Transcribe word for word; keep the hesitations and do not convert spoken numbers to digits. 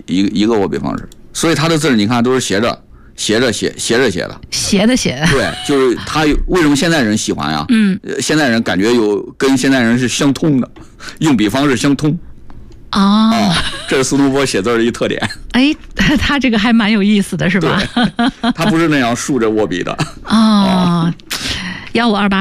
一个一个握笔方式，所以他的字你看都是斜着斜着写斜着写的， 斜的写的。 对，就是他为什么现代人喜欢呀？ 嗯， 现代人感觉有跟现代人是相通的，用笔方式相通。 哦， 哦，这是苏东坡写字的一特点。 哎，他这个还蛮有意思的，是吧？ 他不是那样竖着握笔的。 哦，幺五二八。